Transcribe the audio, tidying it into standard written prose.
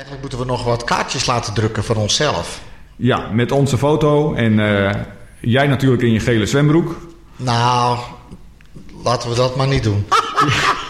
Eigenlijk moeten we nog wat kaartjes laten drukken van onszelf. Ja, met onze foto en jij natuurlijk in je gele zwembroek. Nou, laten we dat maar niet doen.